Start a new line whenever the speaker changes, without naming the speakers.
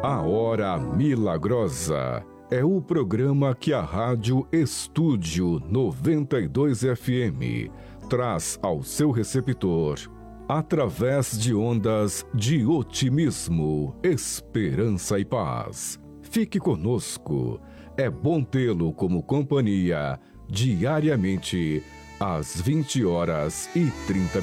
A Hora Milagrosa é o programa que a Rádio Estúdio 92 FM traz ao seu receptor através de ondas de otimismo, esperança e paz. Fique conosco, é bom tê-lo como companhia diariamente às 20h30.